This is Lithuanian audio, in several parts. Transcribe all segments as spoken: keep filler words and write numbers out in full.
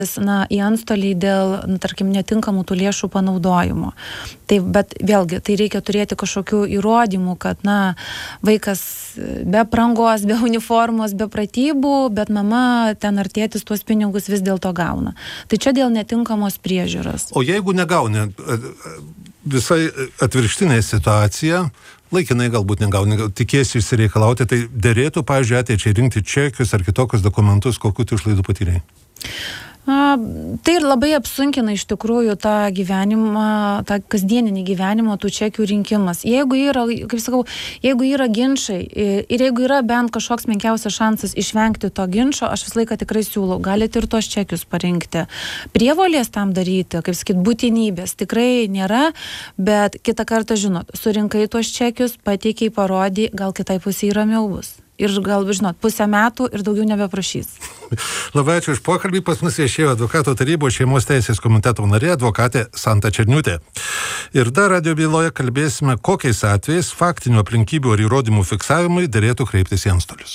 na, į antstolį dėl, na, tarkim, netinkamų tų lėšų panaudojimo. Tai, bet vėlgi, tai reikia turėti kažkokių įrodymų, kad, na, vaikas be aprangos, be uniformos, be pratybų, bet mama ten ar tėtis tuos pinigus vis dėlto gauna. Tai čia dėl netinkamos priežiūros. O jeigu negauni, visai atvirkštinė situacija, laikinai galbūt negauni, tikėsi išsireikalauti, tai derėtų, pavyzdžiui, ateičiai rinkti čekius ar kitokius dokumentus, kokių tu išlaidų patyrei? A, tai ir labai apsunkina iš tikrųjų tą gyvenimą, tą kasdieninį gyvenimą, tų čekių rinkimas. Jeigu yra, kaip sakau, jeigu yra ginčai ir jeigu yra bent kažkoks menkiausias šansas išvengti to ginčo, aš visą laiką tikrai siūlau, galite ir tos čekius parinkti. Prievolės tam daryti, kaip sakyt, būtinybės tikrai nėra, bet kitą kartą, žinot, surinkai tuos čekius, pateikiai, parodį, gal kitai pusei ramiau bus. Ir gal, žinot, pusę metų ir daugiau nebeprašys. Labai ačiū už pokalbį. Pas mus viešėjo advokatų tarybos šeimos teisės komiteto narė, advokatė Santa Černiūtė. Ir dar radijo byloje kalbėsime, kokiais atvejais faktinių aplinkybių ar įrodymų fiksavimui derėtų kreiptis į antstolius.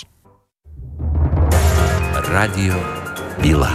Radijo byla.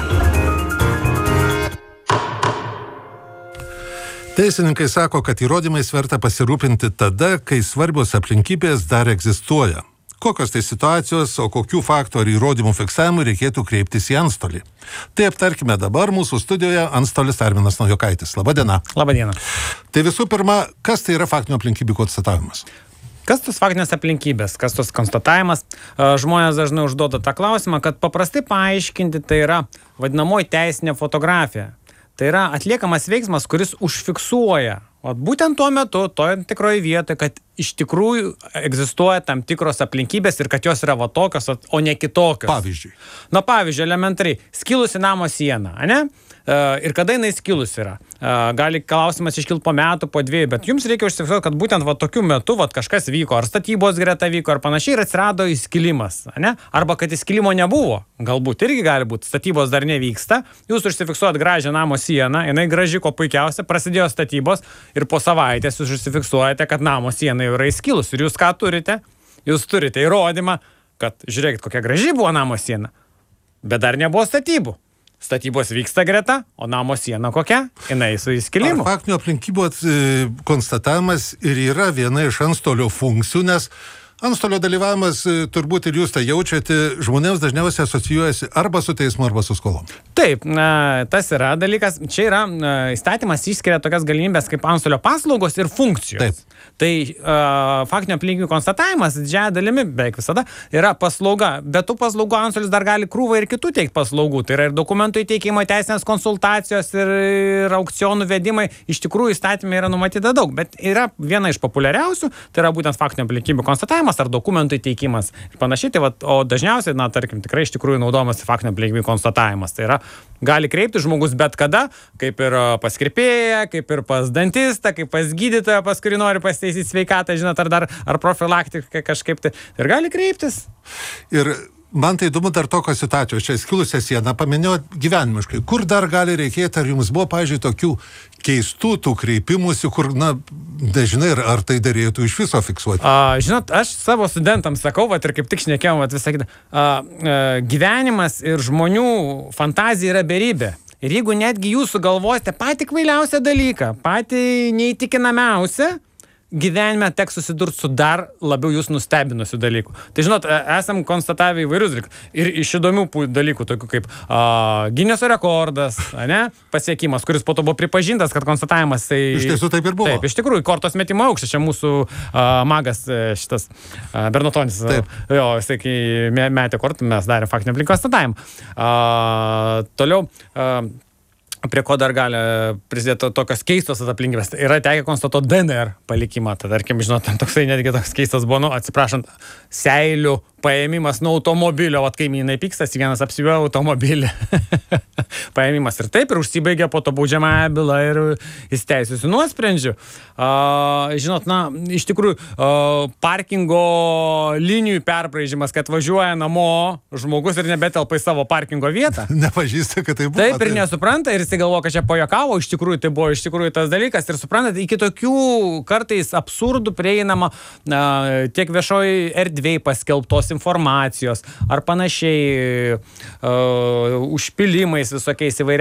Teisininkai sako, kad įrodymais verta pasirūpinti tada, kai svarbios aplinkybės dar egzistuoja. Kokios tai situacijos, o kokių faktų ar įrodymų fiksavimui reikėtų kreiptis į antstolį. Tai aptarkime dabar mūsų studijoje antstolis Arminas Naujokaitis. Labadiena. Labadiena. Tai visų pirma, kas tai yra faktinių aplinkybių konstatavimas? Kas tos faktinės aplinkybės, kas tos konstatavimas? Žmonės dažnai užduoda tą klausimą, kad paprastai paaiškinti tai yra vadinamoji teisinė fotografija. Tai yra atliekamas veiksmas, kuris užfiksuoja, o būtent tuo metu, toje tikroje vietoje, kad iš tikrųjų egzistuoja tam tikros aplinkybės ir kad jos yra va tokios, o ne kitokios. Pavyzdžiui. Na, pavyzdžiui, elementariai, skilusi namo siena, ane? Ir kada jinai skilus yra. Gali klausimas iškilti po metų, po dviejų, bet jums reikia užsifiksuoti, kad būtent va tokiu metu va kažkas vyko, ar statybos greta vyko, ar panašiai, ir atsirado įskilimas, ane? Arba kad įskilimo nebuvo, galbūt irgi gali būti, statybos dar nevyksta, jūs užsifiksuojat gražią namo sieną, jinai graži, ko puikiausia, prasidėjo statybos ir po savaitės jūs užsifiksuojate, kad namo siena jau yra įskilus. Ir jūs ką turite? Jūs turite įrodymą, kad žiūrėkit, kokia graži buvo namo siena, bet dar nebuvo statybų. Statybos vyksta greta, o namo siena kokia? Jinai su įskilimu. Ar faktinių aplinkybių konstatavimas ir yra viena iš antstolio funkcijų, nes antstolio dalyvavimas, turbūt ir jūs tai jaučiate, žmonėms dažniausiai asocijuojasi arba su teismu, arba su skolom. Taip, na, tas yra dalykas. Čia yra na, įstatymas išskiria tokias galimybės kaip antstolio paslaugos ir funkcijos. Taip. Tai uh, faktinio aplinkybių konstatavimas didžiąja dalimi, beveik visada, yra paslauga. Bet tų paslaugų antstolis dar gali krūvą ir kitų teikti paslaugų. Tai yra ir dokumentų įteikimo, teisinės konsultacijos ir, ir aukcionų vedimai. Iš tikrųjų įstatymai yra numatyta daug, bet yra viena iš populiariausių, tai yra būtent faktinio aplinkybių konstatavimas ar dokumentų įteikimas ir panašiai. Tai va, o dažniausiai, na, tarkim, tikrai iš tikrųjų naudojamas faktinio aplinkybių konstatavimas. Tai yra, gali kreiptis žmogus bet kada, kaip ir pas kirpėją, kaip ir pas dantistą, kaip pas gydytoją, pas kurį nori pasitaisyti sveikatą, žinot, ar dar, ar profilaktiką kažkaip tai. Ir gali kreiptis. Ir man tai įdomu dar tokios situacijos, čia skilusią sieną paminėjo gyvenimiškai. Kur dar gali reikėti, ar jums buvo, pavyzdžiui, tokių keistų tų kreipimusi, kur, na, nežinai, ar, ar tai derėtų iš viso fiksuoti? A, žinot, aš savo studentams sakau, vat, ir kaip tik šnekėjom, vat, visą kitą, a, a, gyvenimas ir žmonių fantazija yra beribė. Ir jeigu netgi jūs sugalvosite patį kvailiausią dalyką, patį neįtikinamiausią, gyvenime teks susidurti su dar labiau jūs nustebinusių dalykų. Tai žinot, esam konstatavę įvairius dalykus. Ir iš įdomių dalykų, tokių kaip a, Gineso rekordas, ane, pasiekimas, kuris po to buvo pripažintas, kad konstatavimas tai... Iš tiesų taip ir buvo. Taip, iš tikrųjų, kortos metimo aukštas, čia mūsų a, magas šitas a, Bernotonis. Taip. Jo, jisai, kai metė kortą, mes darėm faktinį aplinką konstatavimą. A, toliau... A, prie ko dar gali prisidėti tokios keistos aplinkybės. Yra tekę konstatuoti D N R palikimą. Tai, tarkim, žinot, toksai netgi toks keistas buvo, nu, atsiprašant, seilių paėmimas nuo automobilio, vat kaimynai pykstas, vienas apsivijo automobilį. Paėmimas ir taip, ir užsibaigė po to baudžiamąją bylą ir įsteisiusių nuosprendžių. Uh, žinot, na, iš tikrųjų, uh, parkingo linijų perbraižymas, kad važiuoja namo žmogus ir nebetelpa į savo parkingo vietą. Nepažįsta, kad tai buvo. Taip, ir nesupranta, ir jis galvo, kad čia pojokavo, iš tikrųjų tai buvo iš tikrųjų tas dalykas. Ir suprantat, iki tokių kartais absurdų prieinama uh, tiek viešoj erdvėj paskelbtos informacijos ar panašiai uh, užpilimais visokiais įvairiais